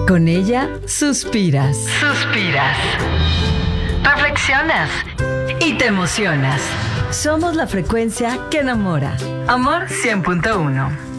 Con ella suspiras. Suspiras. Reflexionas. Y te emocionas. Somos la frecuencia que enamora. Amor 100.1.